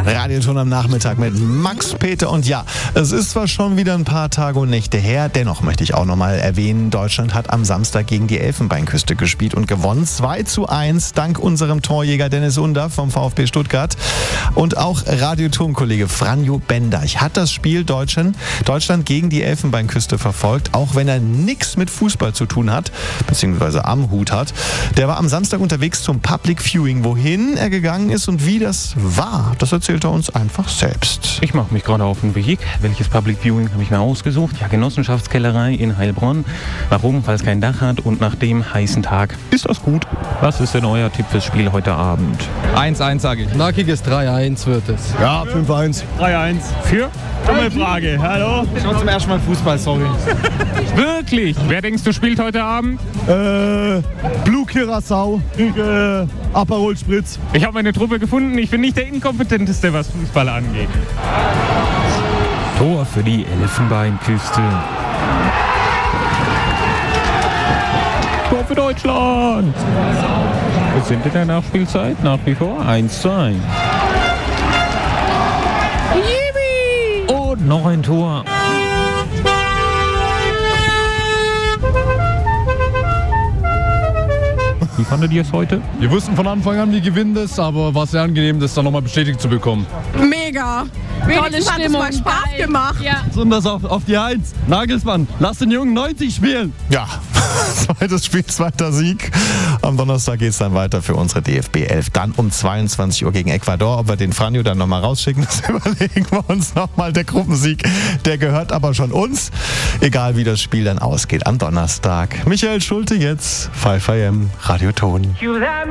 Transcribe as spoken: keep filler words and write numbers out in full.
Radioton am Nachmittag mit Max, Peter und ja, es ist zwar schon wieder ein paar Tage und Nächte her, dennoch möchte ich auch nochmal erwähnen, Deutschland hat am Samstag gegen die Elfenbeinküste gespielt und gewonnen. zwei zu eins dank unserem Torjäger Dennis Under vom VfB Stuttgart und auch Radioton-Kollege Franjo Bendeich hat das Spiel Deutschland, Deutschland gegen die Elfenbeinküste verfolgt, auch wenn er nichts mit Fußball zu tun hat, beziehungsweise am Hut hat. Der war am Samstag unterwegs zum Public Viewing. Wohin er gegangen ist und wie das war, das erzählt er uns einfach selbst. Ich mache mich gerade auf den Weg. Welches Public Viewing habe ich mir ausgesucht? Ja, Genossenschaftskellerei in Heilbronn. Warum? Weil es kein Dach hat und nach dem heißen Tag ist das gut. Was ist denn euer Tipp fürs Spiel heute Abend? eins eins sage ich. Knackiges drei eins wird es. Ja, fünf eins. drei eins. Für? Dumme Frage. Hallo? Ich war zum ersten Mal Fußball, sorry. Wirklich? Wer denkst du spielt heute Abend? Äh, Blue Curacao, äh, Aperol Spritz. Ich habe meine Truppe gefunden. Ich bin nicht der Inkompetenteste, was Fußball angeht. Tor für die Elfenbeinküste. Tor für Deutschland. Wir sind in der Nachspielzeit nach wie vor eins zu eins. Und noch ein Tor. Wie fandet ihr es heute? Wir wussten von Anfang an, wir gewinnen das, aber war sehr angenehm, das dann nochmal bestätigt zu bekommen. Mega! Tolle Stimmung. Hat Spaß Geil. gemacht. Ja. Besonders auf, auf die Eins. Nagelsmann, lass den Jungen neunzig spielen. Ja, zweites Spiel, zweiter Sieg. Am Donnerstag geht es dann weiter für unsere D F B elf. Dann um zweiundzwanzig Uhr gegen Ecuador. Ob wir den Franjo dann nochmal rausschicken, das überlegen wir uns nochmal. Der Gruppensieg, der gehört aber schon uns. Egal wie das Spiel dann ausgeht am Donnerstag. Michael Schulte jetzt, fünf A M, Radioton.